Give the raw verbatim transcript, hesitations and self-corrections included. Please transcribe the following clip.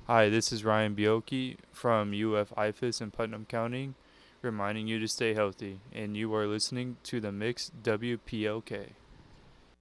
Hi, this is Ryan Bioki from U F I F A S in Putnam County, reminding you to stay healthy, and you are listening to the Mix W P L K.